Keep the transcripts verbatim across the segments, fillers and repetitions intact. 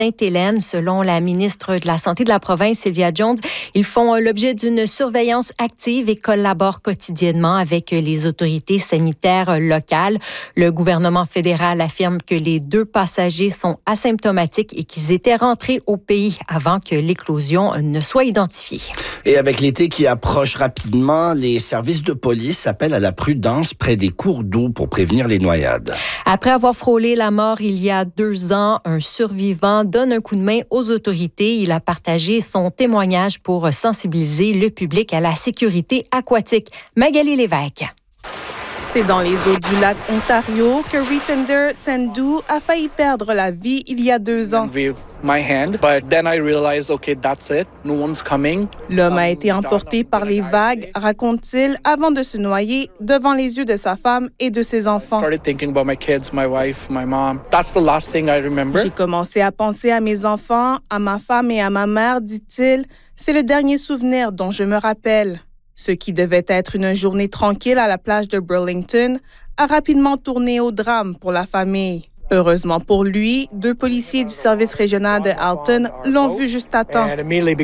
Sainte-Hélène, selon la ministre de la Santé de la province, Sylvia Jones. Ils font l'objet d'une surveillance active et collaborent quotidiennement avec les autorités sanitaires locales. Le gouvernement fédéral affirme que les deux passagers sont asymptomatiques et qu'ils étaient rentrés au pays avant que l'éclosion ne soit identifiée. Et avec l'été qui approche rapidement, les services de police appellent à la prudence près des cours d'eau pour prévenir les noyades. Après avoir frôlé la mort il y a deux ans, un survivant donne un coup de main aux autorités. Il a partagé son témoignage pour sensibiliser le public à la sécurité aquatique. Magali Lévesque. C'est dans les eaux du lac Ontario que Ritender Sandhu a failli perdre la vie il y a deux ans. L'homme a été emporté par les vagues, raconte-t-il, avant de se noyer devant les yeux de sa femme et de ses enfants. J'ai commencé à penser à mes enfants, à ma femme et à ma mère, dit-il. C'est le dernier souvenir dont je me rappelle. Ce qui devait être une journée tranquille à la plage de Burlington a rapidement tourné au drame pour la famille. Heureusement pour lui, deux policiers du service régional de Alton l'ont vu juste à temps.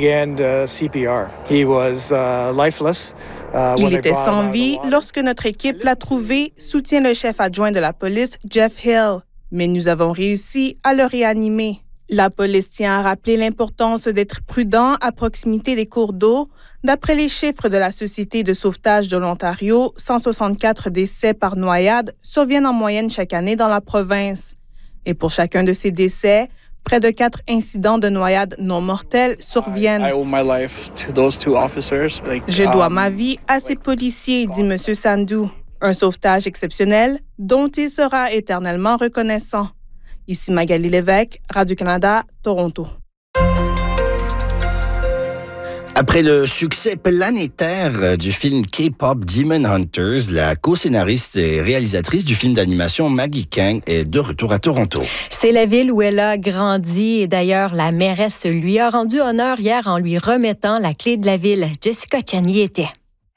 Il était sans vie lorsque notre équipe l'a trouvé, soutient le chef adjoint de la police, Jeff Hill. Mais nous avons réussi à le réanimer. La police tient à rappeler l'importance d'être prudent à proximité des cours d'eau. D'après les chiffres de la Société de sauvetage de l'Ontario, cent soixante-quatre décès par noyade surviennent en moyenne chaque année dans la province. Et pour chacun de ces décès, près de quatre incidents de noyade non mortels surviennent. Je dois ma vie à ces policiers, dit M. Sandhu. Un sauvetage exceptionnel dont il sera éternellement reconnaissant. Ici Magali Lévesque, Radio-Canada, Toronto. Après le succès planétaire du film K-pop Demon Hunters, la co-scénariste et réalisatrice du film d'animation Maggie Kang est de retour à Toronto. C'est la ville où elle a grandi et d'ailleurs la mairesse lui a rendu honneur hier en lui remettant la clé de la ville. Jessica Chan y était.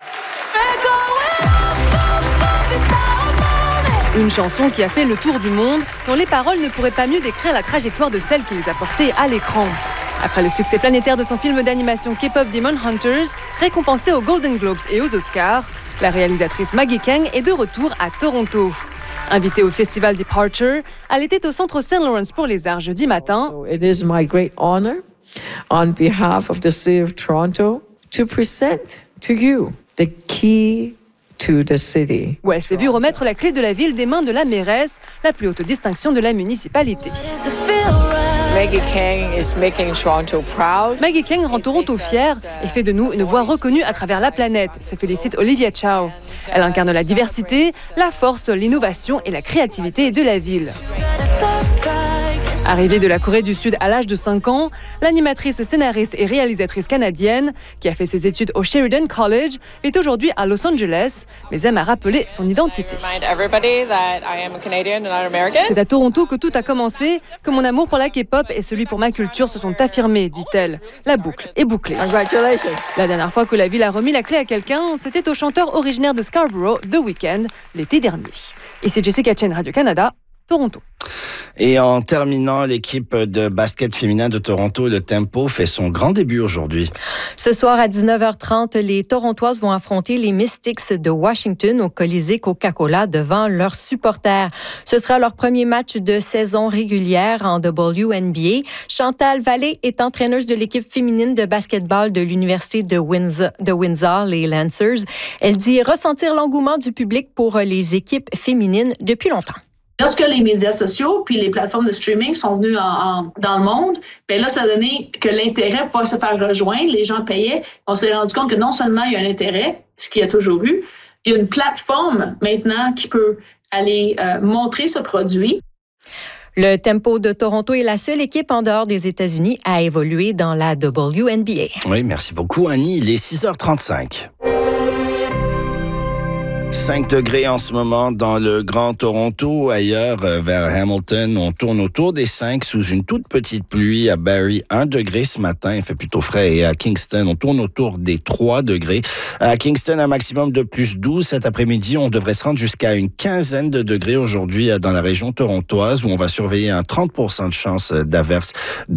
Une chanson qui a fait le tour du monde, dont les paroles ne pourraient pas mieux décrire la trajectoire de celle qui les a portées à l'écran. Après le succès planétaire de son film d'animation K-pop Demon Hunters, récompensé aux Golden Globes et aux Oscars, la réalisatrice Maggie Kang est de retour à Toronto. Invitée au festival Departure, elle était au Centre Saint Lawrence pour les Arts jeudi matin. So it is my great honor, on behalf of the City of Toronto, to present to you the key to the city. Où elle s'est vue remettre la clé de la ville des mains de la mairesse, la plus haute distinction de la municipalité. Maggie Kang is making Toronto proud. Maggie Kang rend Toronto fière et fait de nous une voix reconnue à travers la planète, se félicite Olivia Chow. Elle incarne la diversité, la force, l'innovation et la créativité de la ville. Arrivée de la Corée du Sud à l'âge de cinq ans, l'animatrice, scénariste et réalisatrice canadienne, qui a fait ses études au Sheridan College, est aujourd'hui à Los Angeles, mais aime à rappeler son identité. C'est à Toronto que tout a commencé, que mon amour pour la K-pop et celui pour ma culture se sont affirmés, dit-elle. La boucle est bouclée. Congratulations. La dernière fois que la ville a remis la clé à quelqu'un, c'était au chanteur originaire de Scarborough, The Weeknd, l'été dernier. Ici Jessica Chen, Radio-Canada, Toronto. Et en terminant, l'équipe de basket féminin de Toronto, le Tempo, fait son grand début aujourd'hui. Ce soir à dix-neuf heures trente, les Torontoises vont affronter les Mystics de Washington au Colisée Coca-Cola devant leurs supporters. Ce sera leur premier match de saison régulière en W N B A. Chantal Vallée est entraîneuse de l'équipe féminine de basketball de l'Université de Windsor, de Windsor, les Lancers. Elle dit ressentir l'engouement du public pour les équipes féminines depuis longtemps. Lorsque les médias sociaux puis les plateformes de streaming sont venus en, en, dans le monde, bien là, ça a donné que l'intérêt pour se faire rejoindre, les gens payaient. On s'est rendu compte que non seulement il y a un intérêt, ce qu'il y a toujours eu, il y a une plateforme maintenant qui peut aller euh, montrer ce produit. Le Tempo de Toronto est la seule équipe en dehors des États-Unis à évoluer dans la W N B A. Oui, merci beaucoup, Annie. Il est six heures trente-cinq. cinq degrés en ce moment dans le Grand Toronto. Ailleurs, vers Hamilton, on tourne autour des cinq sous une toute petite pluie. À Barrie, un degré ce matin. Il fait plutôt frais. Et à Kingston, on tourne autour des trois degrés. À Kingston, un maximum de plus douze. Cet après-midi, on devrait se rendre jusqu'à une quinzaine de degrés aujourd'hui dans la région torontoise où on va surveiller un trente pour cent de chance d'averse.